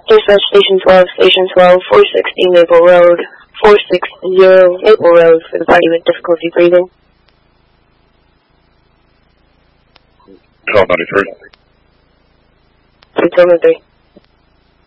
Dispatch Station 12, Station 12, 460 Maple Road, 460 Maple Road for the party with difficulty breathing. 1293. 603.